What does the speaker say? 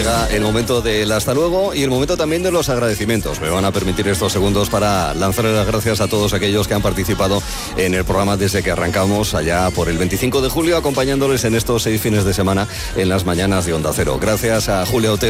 llega el momento del hasta luego y el momento también de los agradecimientos. Me van a permitir estos segundos para lanzarle las gracias a todos aquellos que han participado en el programa desde que arrancamos allá por el 25 de julio, acompañándoles en estos 6 fines de semana en las mañanas de Onda Cero. Gracias a Julia Otero.